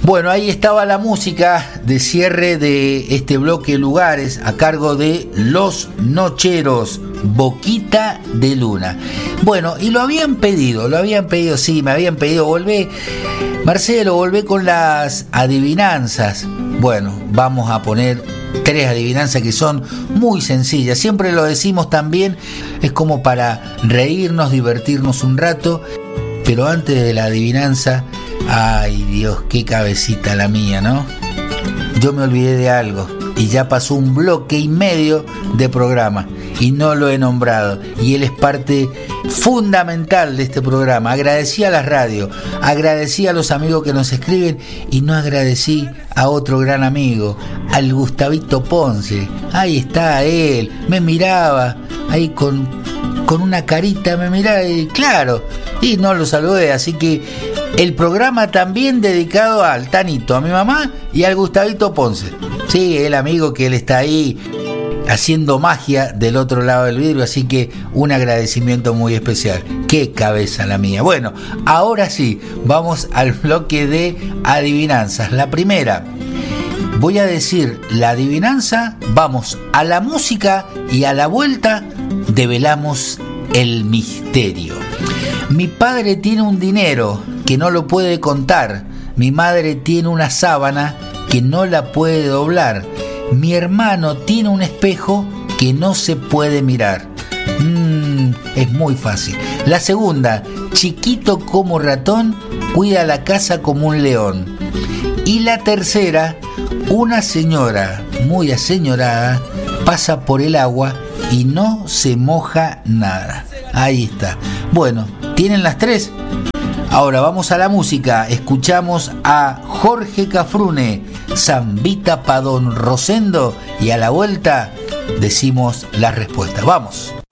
Bueno, ahí estaba la música de cierre de este bloque Lugares a cargo de Los Nocheros, Boquita de Luna. Bueno, y lo habían pedido, sí, me habían pedido, Marcelo, volvé con las adivinanzas. Bueno, vamos a poner 3 adivinanzas que son muy sencillas, siempre lo decimos también, es como para reírnos, divertirnos un rato, pero antes de la adivinanza, ay Dios, qué cabecita la mía, ¿no? Yo me olvidé de algo y ya pasó un bloque y medio de programa y no lo he nombrado, y él es parte fundamental de este programa. Agradecí a la radio, agradecí a los amigos que nos escriben y no agradecí a otro gran amigo, al Gustavito Ponce. Ahí está él, me miraba ahí con una carita, me miraba y claro, y no lo saludé, así que el programa también dedicado al Tanito, a mi mamá y al Gustavito Ponce. Sí, el amigo que él está ahí haciendo magia del otro lado del vidrio, así que un agradecimiento muy especial. Qué cabeza la mía. Bueno, ahora sí, vamos al bloque de adivinanzas. La primera, voy a decir la adivinanza, vamos a la música y a la vuelta develamos el misterio. Mi padre tiene un dinero que no lo puede contar. Mi madre tiene una sábana que no la puede doblar. Mi hermano tiene un espejo que no se puede mirar. Es muy fácil. La segunda, chiquito como ratón, cuida la casa como un león. Y la tercera, una señora muy aseñorada pasa por el agua y no se moja nada. Ahí está. Bueno, ¿tienen las 3? Ahora vamos a la música. Escuchamos a Jorge Cafrune, Zambita pa' Don Rosendo, y a la vuelta decimos la respuesta. ¡Vamos!